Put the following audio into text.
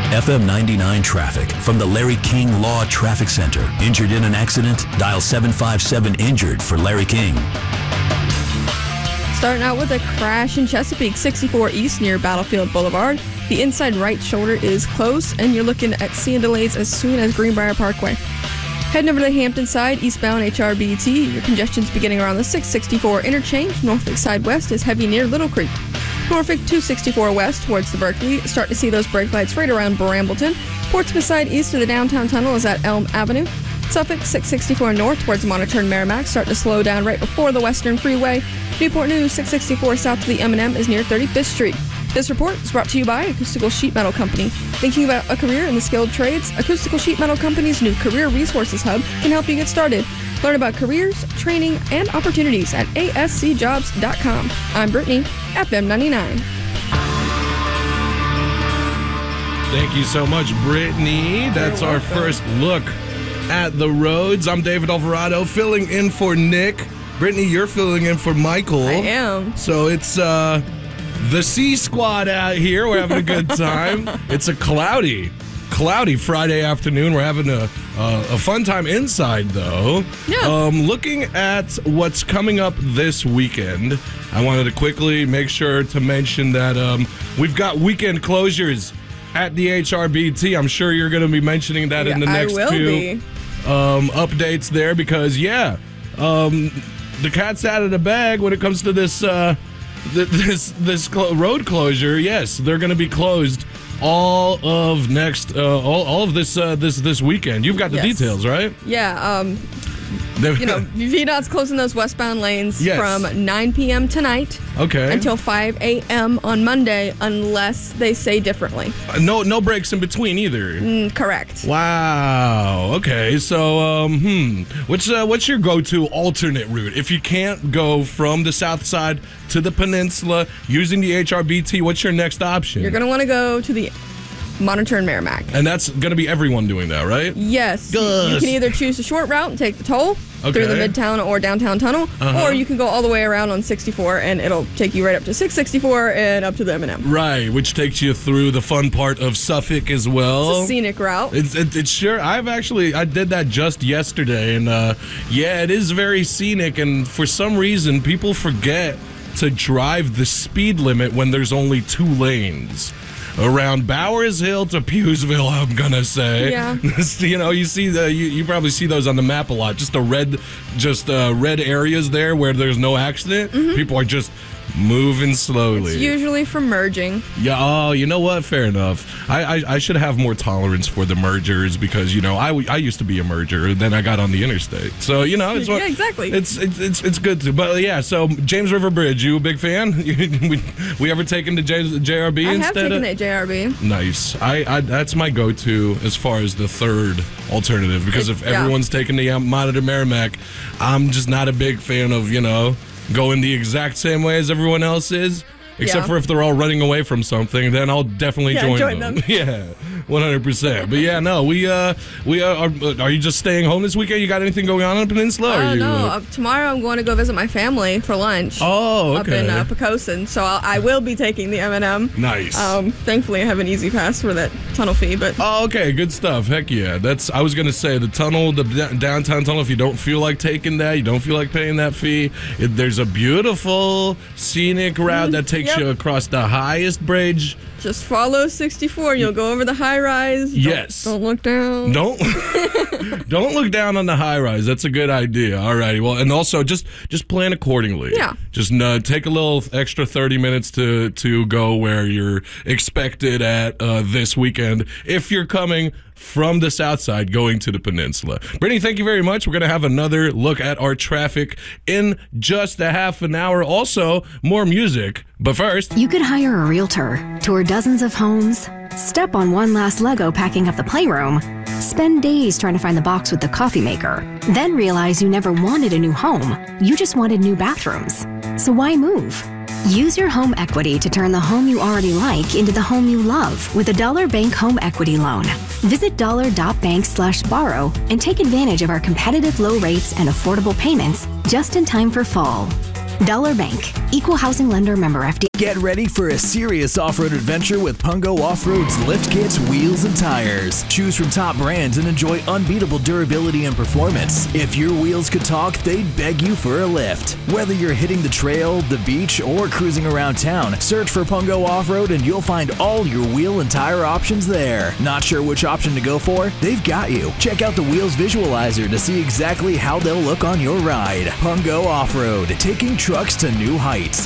FM 99 traffic from the Larry King Law Traffic Center. Injured in an accident? Dial 757-INJURED for Larry King. Starting out with a crash in Chesapeake, 64 East near Battlefield Boulevard. The inside right shoulder is closed, and you're looking at seeing delays as soon as Greenbrier Parkway. Heading over to the Hampton side, eastbound HRBT. Your congestion's beginning around the 664 interchange. Norfolk side west is heavy near Little Creek. Norfolk 264 west towards the Berkeley. Start to see those brake lights right around Brambleton. Portsmouth side east of the downtown tunnel is at Elm Avenue. Suffolk 664 north towards Monitor and Merrimack. Start to slow down right before the Western Freeway. Newport News 664 south to the M&M is near 35th Street. This report is brought to you by Acoustical Sheet Metal Company. Thinking about a career in the skilled trades? Acoustical Sheet Metal Company's new Career Resources Hub can help you get started. Learn about careers, training, and opportunities at ascjobs.com. I'm Brittany, FM 99. Thank you so much, Brittany. That's our first look at the roads. I'm David Alvarado, filling in for Nick. Brittany, you're filling in for Michael. I am. So it's the C Squad out here. We're having a good time. It's a cloudy Friday afternoon. We're having a fun time inside, though. Yeah. Looking at what's coming up this weekend, I wanted to quickly make sure to mention that we've got weekend closures at the HRBT. I'm sure you're going to be mentioning that in the next two updates there because, the cat's out of the bag when it comes to this road closure. Yes, they're going to be closed all of this weekend. You've got the details, right? Yeah. VDOT's closing those westbound lanes from 9 p.m. tonight until 5 a.m. on Monday, unless they say differently. No breaks in between either. Correct. Wow. Okay. So, what's your go-to alternate route if you can't go from the south side to the peninsula using the HRBT? What's your next option? You're going to want to go to the Monitor and Merrimack. And that's going to be everyone doing that, right? Yes. You can either choose a short route and take the toll through the Midtown or Downtown Tunnel, or you can go all the way around on 64, and it'll take you right up to 664 and up to the M&M. Right, which takes you through the fun part of Suffolk as well. It's a scenic route. It's sure. I did that just yesterday, and it is very scenic, and for some reason, people forget to drive the speed limit when there's only 2 lanes. Around Bowers Hill to Pewsville, I'm gonna say. Yeah. You see you probably see those on the map a lot. Just red areas there where there's no accident. People are just moving slowly. It's usually from merging. Yeah. Oh, you know what? Fair enough. I should have more tolerance for the mergers because I used to be a merger, then I got on the interstate. So it's yeah, exactly. It's good to. But yeah. So James River Bridge, you a big fan? we ever taken the JRB I instead? I have taken the JRB. Nice. I that's my go-to as far as the third alternative because if everyone's taking the Monitor Merrimack, I'm just not a big fan of going the exact same way as everyone else is, except for if they're all running away from something, then I'll definitely join them. Yeah, 100%. But yeah, no, we are you just staying home this weekend? You got anything going on the peninsula? No. Tomorrow I'm going to go visit my family for lunch. Oh, okay. Up in Poquoson, so I will be taking the M&M. Nice. Thankfully, I have an easy pass for that tunnel fee. But okay, good stuff. Heck yeah. I was gonna say the tunnel, the downtown tunnel. If you don't feel like taking that, you don't feel like paying that fee. There's a beautiful scenic route that takes you across the highest bridge. Just follow 64. You'll go over the high rise. Don't look down. Don't look down on the high rise. That's a good idea. All righty. Well, and also just plan accordingly. Yeah. Just take a little extra 30 minutes to go where you're expected at this weekend if you're coming from the south side going to the peninsula. Brittany, thank you very much. We're going to have another look at our traffic in just a half an hour. Also, more music. But first, you could hire a realtor, tour dozens of homes, step on one last Lego packing up the playroom, spend days trying to find the box with the coffee maker, then realize you never wanted a new home. You just wanted new bathrooms. So why move? Use your home equity to turn the home you already like into the home you love with a Dollar Bank Home Equity Loan. Visit dollar.bank/borrow and take advantage of our competitive low rates and affordable payments just in time for fall. Dollar Bank, Equal Housing Lender, member FD. Get ready for a serious off-road adventure with Pungo Off-Road's lift kits, wheels, and tires. Choose from top brands and enjoy unbeatable durability and performance. If your wheels could talk, they'd beg you for a lift. Whether you're hitting the trail, the beach, or cruising around town, search for Pungo Off-Road and you'll find all your wheel and tire options there. Not sure which option to go for? They've got you. Check out the Wheels Visualizer to see exactly how they'll look on your ride. Pungo Off-Road, taking trucks to new heights.